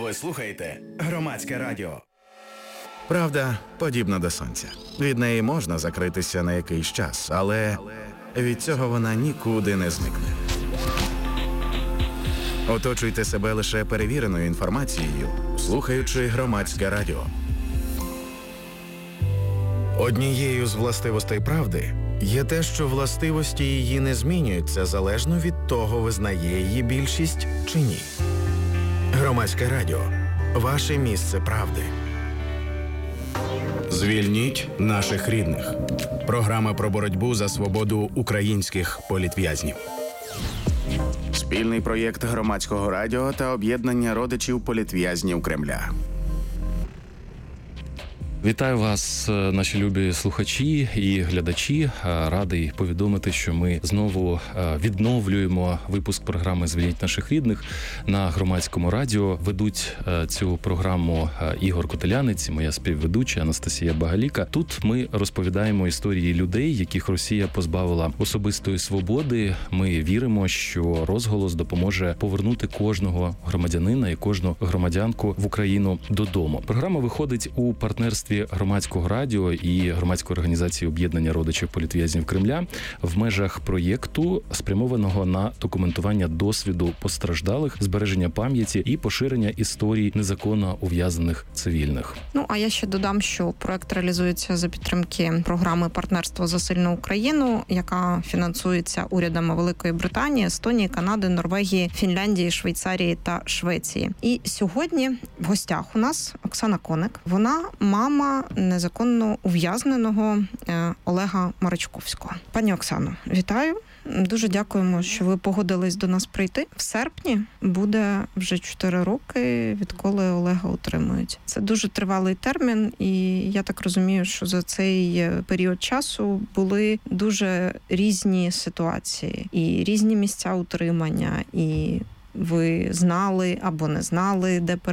Ви слухаєте Громадське радіо. Правда подібна до сонця. Від неї можна закритися на якийсь час, але від цього вона нікуди не зникне. Оточуйте себе лише перевіреною інформацією, слухаючи Громадське радіо. Однією з властивостей правди є те, що властивості її не змінюються залежно від того, визнає її більшість чи ні. Громадське радіо – ваше місце правди. Звільніть наших рідних. Програма про боротьбу за свободу українських політв'язнів. Спільний проєкт Громадського радіо та об'єднання родичів політв'язнів Кремля. Вітаю вас, наші любі слухачі і глядачі. Радий повідомити, що ми знову відновлюємо випуск програми «Звільніть наших рідних» на Громадському радіо. Ведуть цю програму Ігор Котелянець, моя співведуча Анастасія Багаліка. Тут ми розповідаємо історії людей, яких Росія позбавила особистої свободи. Ми віримо, що розголос допоможе повернути кожного громадянина і кожну громадянку в Україну додому. Програма виходить у партнерстві Громадського радіо і громадської організації об'єднання родичів політв'язнів Кремля в межах проєкту, спрямованого на документування досвіду постраждалих, збереження пам'яті і поширення історій незаконно ув'язнених цивільних. А я ще додам, що проект реалізується за підтримки програми «Партнерство за сильну Україну», яка фінансується урядами Великої Британії, Естонії, Канади, Норвегії, Фінляндії, Швейцарії та Швеції. І сьогодні в гостях у нас Оксана Коник. Вона мама незаконно ув'язненого Олега Маричковського. Пані Оксано, вітаю. Дуже дякуємо, що ви погодились до нас прийти. В серпні буде вже 4 роки, відколи Олега утримують. Це дуже тривалий термін, і я так розумію, що за цей період часу були дуже різні ситуації і різні місця утримання, і ви знали або не знали, де